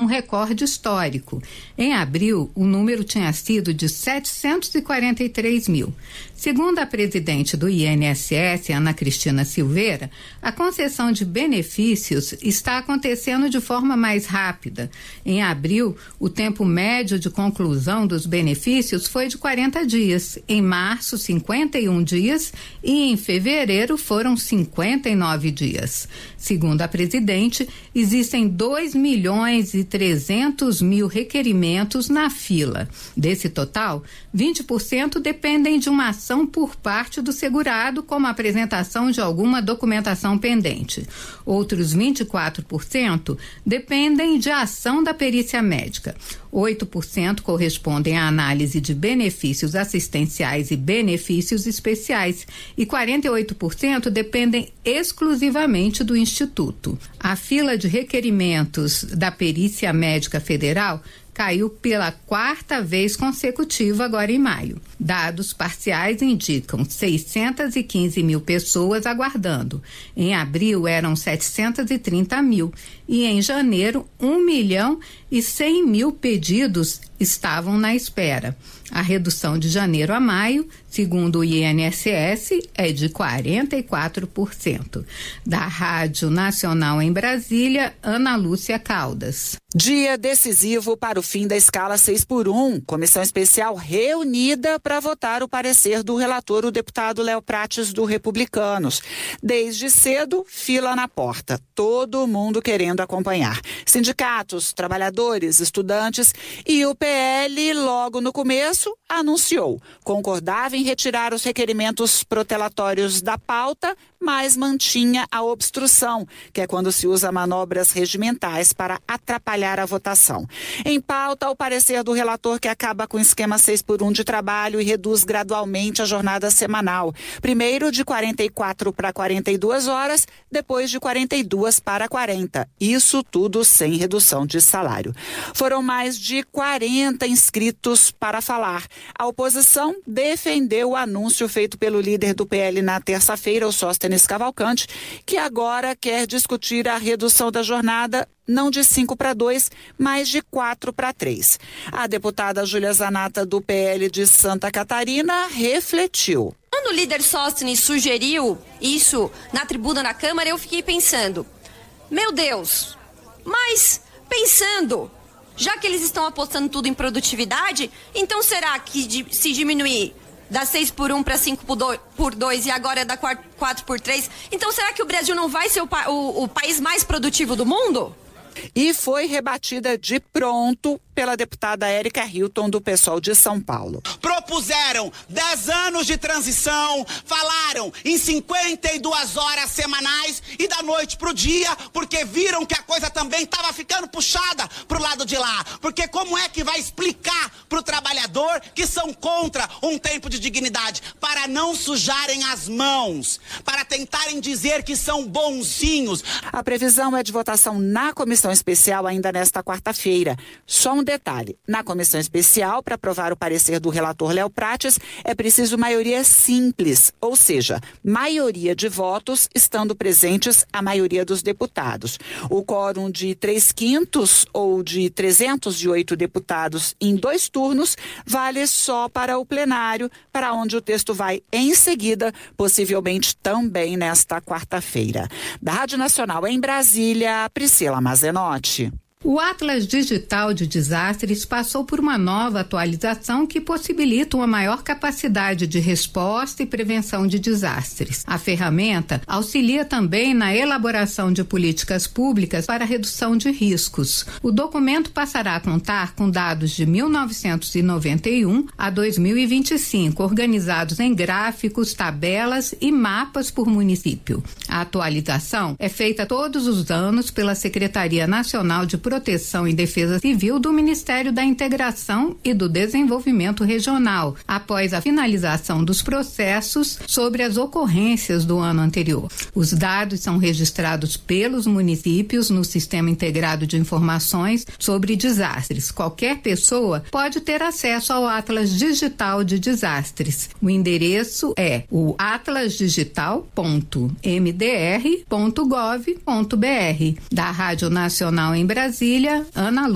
recorde histórico. Em abril, o número tinha sido de 743 mil. Segundo a presidente do INSS, Ana Cristina Silveira, a concessão de benefícios está acontecendo de forma mais rápida. Em abril, o tempo médio de conclusão dos benefícios foi de 40 dias, em março, 51 dias e em fevereiro foram 59 dias. Segundo a presidente, existem 2.300.000 requerimentos na fila. Desse total, 20% dependem de uma ação por parte do segurado, como a apresentação de alguma documentação pendente. Outros 24% dependem de ação da perícia médica. 8% correspondem à análise de benefícios assistenciais e benefícios especiais e 48% dependem exclusivamente do Instituto. A fila de requerimentos da Perícia Médica Federal caiu pela 4ª vez consecutiva agora em maio. Dados parciais indicam 615 mil pessoas aguardando. Em abril eram 730 mil e em janeiro 1.100.000 pedidos estavam na espera. A redução de janeiro a maio, segundo o INSS, é de 44%. Da Rádio Nacional em Brasília, Ana Lúcia Caldas. Dia decisivo para o fim da escala 6x1. Comissão especial reunida para votar o parecer do relator, o deputado Léo Prates, do Republicanos. Desde cedo, fila na porta. Todo mundo querendo acompanhar. Sindicatos, trabalhadores, estudantes e o PL, logo no começo, anunciou. Concordava em retirar os requerimentos protelatórios da pauta, mas mantinha a obstrução, que é quando se usa manobras regimentais para atrapalhar a votação. Em pauta, o parecer do relator que acaba com o esquema 6x1 de trabalho e reduz gradualmente a jornada semanal. Primeiro de 44 para 42 horas, depois de 42 para 40. Isso tudo sem redução de salário. Foram mais de 40 inscritos para falar. A oposição defendeu o anúncio feito pelo líder do PL na terça-feira, o Sóstenes Cavalcante, que agora quer discutir a redução da jornada não de 5 para 2, mas de 4 para 3. A deputada Júlia Zanata, do PL de Santa Catarina, refletiu. Quando o líder Sóstenes sugeriu isso na tribuna na Câmara, eu fiquei pensando, meu Deus, mas pensando, já que eles estão apostando tudo em produtividade, então será que se diminuir da 6x1 para 5x2 e agora é da 4x3, então será que o Brasil não vai ser o país mais produtivo do mundo? E foi rebatida de pronto pela deputada Érica Hilton, do PSOL de São Paulo. Propuseram 10 anos de transição, falaram em 52 horas semanais e da noite pro dia, porque viram que a coisa também estava ficando puxada pro lado de lá. Porque como é que vai explicar pro trabalhador que são contra um tempo de dignidade? Para não sujarem as mãos, para tentarem dizer que são bonzinhos. A previsão é de votação na comissão especial ainda nesta quarta-feira. Só um detalhe, na comissão especial, para aprovar o parecer do relator Léo Prates, é preciso maioria simples, ou seja, maioria de votos estando presentes a maioria dos deputados. O quórum de 3/5 ou de 308 deputados em 2 turnos vale só para o plenário, para onde o texto vai em seguida, possivelmente também nesta quarta-feira. Da Rádio Nacional em Brasília, Priscila Mazenotti. O Atlas Digital de Desastres passou por uma nova atualização que possibilita uma maior capacidade de resposta e prevenção de desastres. A ferramenta auxilia também na elaboração de políticas públicas para redução de riscos. O documento passará a contar com dados de 1991 a 2025, organizados em gráficos, tabelas e mapas por município. A atualização é feita todos os anos pela Secretaria Nacional de Proteção e Defesa Civil do Ministério da Integração e do Desenvolvimento Regional, após a finalização dos processos sobre as ocorrências do ano anterior. Os dados são registrados pelos municípios no Sistema Integrado de Informações sobre Desastres. Qualquer pessoa pode ter acesso ao Atlas Digital de Desastres. O endereço é o atlasdigital.mdr.gov.br. Da Rádio Nacional em Brasília, Ana